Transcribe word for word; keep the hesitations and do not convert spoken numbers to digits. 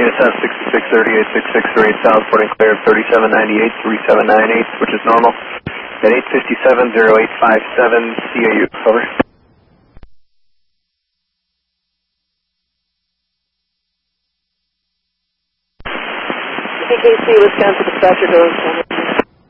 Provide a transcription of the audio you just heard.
T S S sixty-six thirty-eight, six six three eight south, porting clear of thirty-seven ninety-eight, three seven nine eight, which is normal. At eight fifty-seven, zero eight five seven, C A U, over. C K C, Wisconsin dispatcher goes, over.